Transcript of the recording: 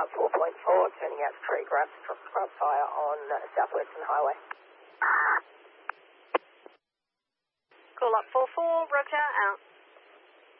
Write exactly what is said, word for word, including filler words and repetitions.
up four point four, turning out to tree grubs, grub fire on uh, Southwestern Highway. Call up four four, roger, out.